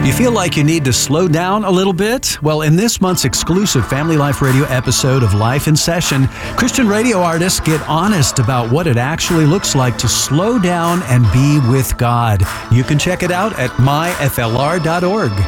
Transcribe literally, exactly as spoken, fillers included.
You feel like you need to slow down a little bit? Well, in this month's exclusive Family Life Radio episode of Life in Session, Christian radio artists get honest about what it actually looks like to slow down and be with God. You can check it out at my f l r dot org.